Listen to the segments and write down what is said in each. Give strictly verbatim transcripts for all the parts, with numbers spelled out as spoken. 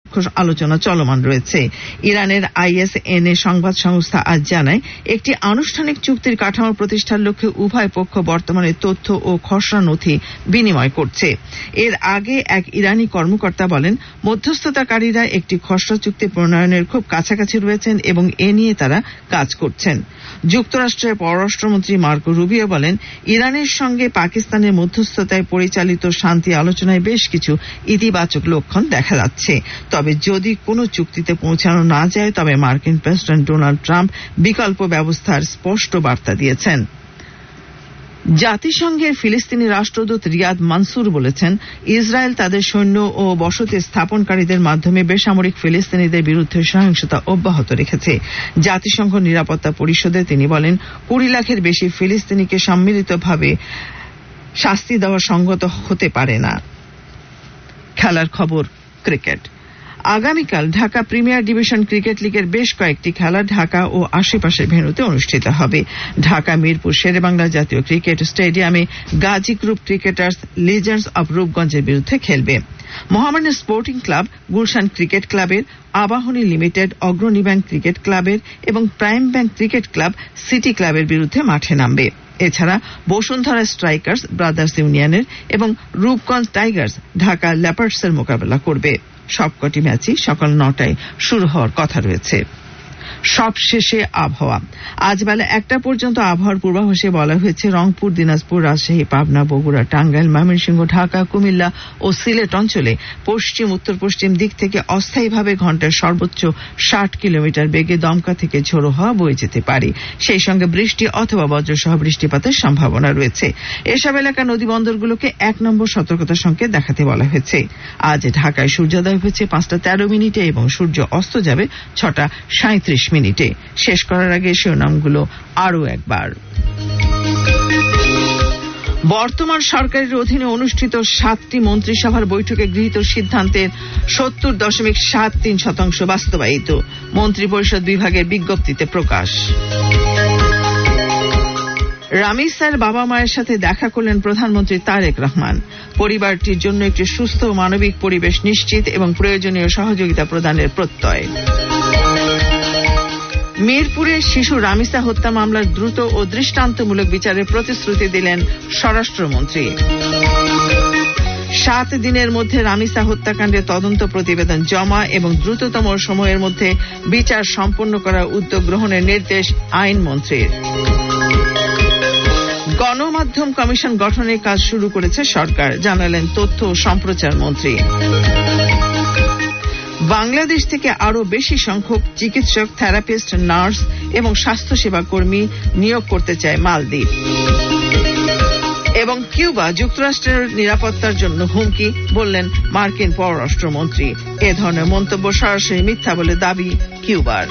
আলোচনা চলমান রয়েছে। ইরানের আইএসএনএ সংবাদ সংস্থা আজ জানায়, একটি আনুষ্ঠানিক চুক্তির কাঠামো প্রতিষ্ঠার লক্ষ্যে উভয় পক্ষ বর্তমানে তথ্য ও খসড়া নথি বিনিময় করছে। এর আগে এক ইরানি কর্মকর্তা বলেন, মধ্যস্থতাকারীরা একটি খসড়া চুক্তি প্রণয়নের খুব কাছাকাছি রয়েছেন এবং এ নিয়ে তারা কাজ করছেন। যুক্তরাষ্ট্রের পররাষ্ট্রমন্ত্রী মার্কো রুবিও বলেন, ইরানের সঙ্গে পাকিস্তানের মধ্যস্থতায় পরিচালিত শান্তি আলোচনায় বেশ কিছু ইতিবাচক লক্ষণ দেখা যাচ্ছে। তবে যদি কোনো চুক্তিতে পৌঁছানো না যায় তবে মার্কিন প্রেসিডেন্ট ডোনাল্ড ট্রাম্প বিকল্প ব্যবস্থার স্পষ্ট বার্তা দিয়েছেন। জাতিসংঘের ফিলিস্তিনি রাষ্ট্রদূত রিয়াদ মানসুর বলেছেন, ইসরায়েল তাদের সৈন্য ও বসতি স্থাপনকারীদের মাধ্যমে বেসামরিক ফিলিস্তিনিদের বিরুদ্ধে সহিংসতা অব্যাহত রেখেছে। জাতিসংঘ নিরাপত্তা পরিষদে তিনি বলেন, কুড়ি লাখের বেশি ফিলিস্তিনিকে সম্মিলিতভাবে শাস্তি দেওয়া সঙ্গত হতে পারে না। খেলার খবর, ক্রিকেট। আগামীকাল ঢাকা প্রিমিয়ার ডিভিশন ক্রিকেট লিগের বেশ কয়েকটি খেলা ঢাকা ও আশেপাশের ভেন্যুতে অনুষ্ঠিত হবে। ঢাকা মিরপুর শেরেবাংলা জাতীয় ক্রিকেট স্টেডিয়ামে Gazi group cricketers legends of রূপগঞ্জের বিরুদ্ধে খেলবে। Mohammedan sporting club, Gulshan cricket ক্লাবের, আবাহনী লিমিটেড, অগ্রণী ব্যাংক ক্রিকেট ক্লাবের এবং prime bank cricket club city ক্লাবের বিরুদ্ধে মাঠে নামবে। এছাড়া বসুন্ধরা স্ট্রাইকার্স ব্রাদার্স ইউনিয়নের এবং রূপগঞ্জ টাইগার্স ঢাকা লেপার্ডসের মোকাবেলা করবে। সবকটি ম্যাচই সকাল নটায় শুরু হওয়ার কথা রয়েছে। সবশেষে আবহাওয়া। আজ বেলা একটা পর্যন্ত আবহাওয়ার পূর্বাভাসে বলা হয়েছে, রংপুর, দিনাজপুর, রাজশাহী, পাবনা, বগুড়া, টাঙ্গাইল, ময়মনসিংহ, ঢাকা, কুমিল্লা ও সিলেট অঞ্চলে পশ্চিম উত্তর পশ্চিম দিক থেকে অস্থায়ীভাবে ঘন্টায় সর্বোচ্চ ষাট কিলোমিটার বেগে দমকা থেকে ঝোড়ো হওয়া বয়ে যেতে পারে। সেই সঙ্গে বৃষ্টি অথবা বজ্রসহ বৃষ্টিপাতের সম্ভাবনা রয়েছে। এসব এলাকা নদী বন্দরগুলোকে এক নম্বর সতর্কতা সংকেত দেখাতে বলা হয়েছে। আজ ঢাকায় সূর্যোদয় হয়েছে পাঁচটা তেরো মিনিটে এবং সূর্য অস্ত যাবে ছটা সাঁত্রিশ মিনিটে। শেষ করার আগে শিরোনামগুলো আরও একবার। বর্তমান সরকারের অধীনে অনুষ্ঠিত সাতটি মন্ত্রিসভার বৈঠকে গৃহীত সিদ্ধান্তের সত্তর দশমিক সাত তিন শতাংশ বাস্তবায়িত, মন্ত্রিপরিষদ বিভাগের বিজ্ঞপ্তিতে প্রকাশ। রামিসার বাবা মায়ের সাথে দেখা করলেন প্রধানমন্ত্রী তারেক রহমান। পরিবারটির জন্য একটি সুস্থ মানবিক পরিবেশ নিশ্চিত এবং প্রয়োজনীয় সহযোগিতা প্রদানের প্রত্যয়। মিরপুরে শিশু রামিসা হত্যা মামলার দ্রুত ও দৃষ্টান্তমূলক বিচারের প্রতিশ্রুতি দিলেন স্বরাষ্ট্রমন্ত্রী। সাত দিনের মধ্যে রামিসা হত্যাকাণ্ডের তদন্ত প্রতিবেদন জমা এবং দ্রুততম সময়ের মধ্যে বিচার সম্পন্ন করার উদ্যোগ গ্রহণের নির্দেশ আইনমন্ত্রীর। গণমাধ্যম কমিশন গঠনের কাজ শুরু করেছে সরকার, জানালেন তথ্য ও সম্প্রচার মন্ত্রী। বাংলাদেশ থেকে আরও বেশি সংখ্যক চিকিৎসক, থেরাপিস্ট, নার্স এবং স্বাস্থ্যসেবা কর্মী নিয়োগ করতে চায় মালদ্বীপ। এবং কিউবা যুক্তরাষ্ট্রের নিরাপত্তার জন্য হুমকি, বললেন মার্কিন পররাষ্ট্রমন্ত্রী। এ ধরনের মন্তব্য সরাসরি মিথ্যা বলে দাবি কিউবার।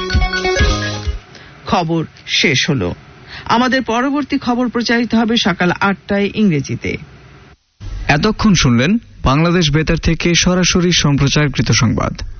খবর শেষ হল। আমাদের পরবর্তী খবর প্রচারিত হবে সকাল আটটায় ইংরেজিতে। এতক্ষণ শুনলেন বাংলাদেশ বেতার থেকে সরাসরি সম্প্রচারকৃত সংবাদ।